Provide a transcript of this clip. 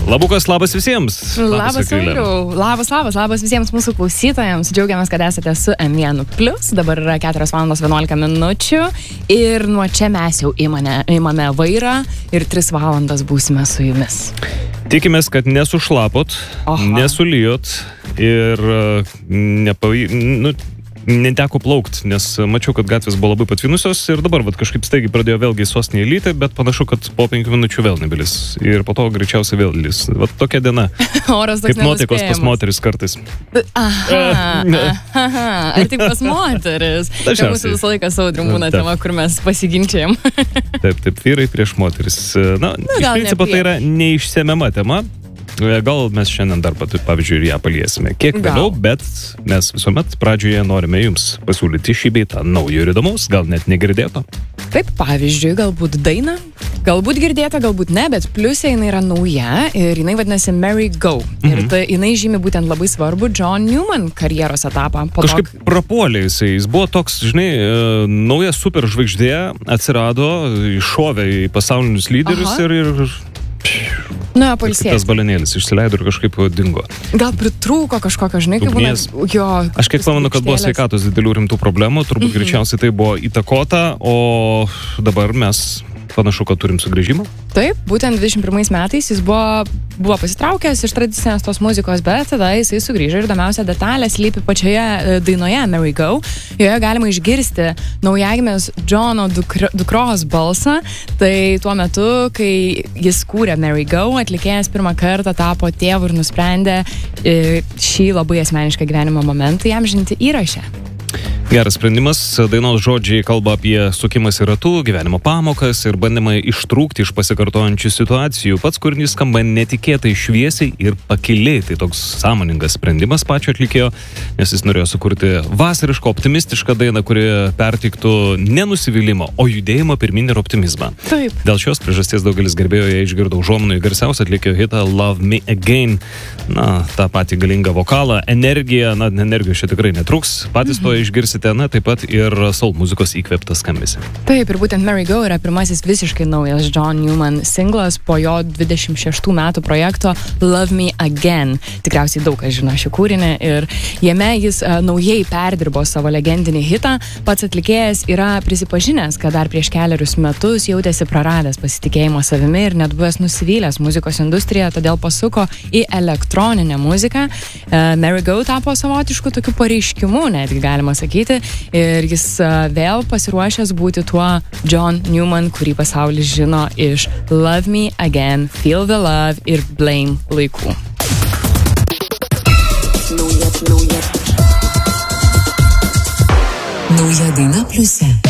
Labukas, labas visiems. Labas, Sauliau. Labas visiems mūsų klausytojams. Džiaugiamės, kad esate su M1+. Dabar yra 4:11 minučių. Ir nuo čia mes jau imame vairą ir 3 valandas būsime su jumis. Tikimės, kad nesušlapot, nesulijot ir neteko plaukt, nes mačiau, kad gatvės buvo labai patvinusios ir dabar kažkaip staigiai pradėjo vėlgi sostinėje lyti, bet panašu, kad po 5 minučių vėl nebelis. Ir po to greičiausiai vėl lis. Tokia diena. Oras toks kaip nuotaikos pas moteris kartais. Ar tik pas moteris? Tai mūsų visą laiką Saudrim būna tema, kur mes pasiginčiam. Taip, vyrai prieš moteris. Iš principo tai yra neišsemiama tema. Gal mes šiandien dar pavyzdžiui ir ją paliesime kiek vėliau, bet mes visuomet pradžioje norime jums pasiūlyti šį bei tą naujo ir įdomaus, gal net negirdėto. Taip, pavyzdžiui, galbūt daina, galbūt girdėta, galbūt ne, bet pliusė jinai yra nauja ir jinai vadinasi Mary Go. Ir jinai žymi būtent labai svarbu John Newman karjeros etapą. Kažkaip prapuolė jis buvo toks, žinai, nauja superžvaigždė, atsirado, iššovė į pasaulinius lyderius ir pailsės. Tas balenėlis išsileido ir kažkaip dingo. Gal pritrūko kažkokio, žinai, kaip būna jo... Aš kiek pamenu, kad buvo sveikatos didelių rimtų problemų, turbūt greičiausiai tai buvo įtakota, o dabar mes panašu, kad turim sugrįžimą. Taip, būtent 21 metais jis buvo pasitraukęs iš tradicinės tos muzikos, bet tada jisai sugrįžo ir įdomiausia detalė slypi pačioje dainoje Mary Go. Joje galima išgirsti naujagimės Johno dukros balsą. Tai tuo metu, kai jis kūrė Mary Go, atlikėjas pirmą kartą tapo tėvu ir nusprendė šį labai asmenišką gyvenimo momentą įamžinti įraše. Geras sprendimas. Dainos žodžiai kalba apie sukimąsi ratu, gyvenimo pamokas ir bandymą ištrūkti iš pasikartojančių situacijų. Pats kūrinys skamba netikėtai šviesiai ir pakiliai. Tai toks sąmoningas sprendimas pačio atlikėjo, nes jis norėjo sukurti vasarišką, optimistišką dainą, kuri perteiktų nenusivylimą, o judėjimą pirmin ir optimizmą. Taip. Dėl šios priežasties daugelis gerbėjų išgirdo užuominų į garsiausią atlikėjo hitą Love Me Again. Ta patį galingą vokalą, energiją, energijos čia tikrai netruks. Patys to išgirsite. Taip pat ir soul muzikos įkvėptas skambesį. Taip, ir būtent Mary Go yra pirmasis visiškai naujas John Newman singlas po jo 26 metų projekto Love Me Again. Tikriausiai daug kas žino šį kūrinį ir jame jis naujai perdirbo savo legendinį hitą. Pats atlikėjas yra prisipažinęs, kad dar prieš kelerius metus jautėsi praradęs pasitikėjimo savimi ir net buvęs nusivylęs muzikos industrijoje, todėl pasuko į elektroninę muziką. Mary Go tapo savotišku tokiu pareiškimu, netgi galima sakyti. Ir jis vėl pasiruošęs būti tuo John Newman, kurį pasaulis žino iš Love Me Again, Feel the Love ir Blame laikų. Nauja daina pliuse.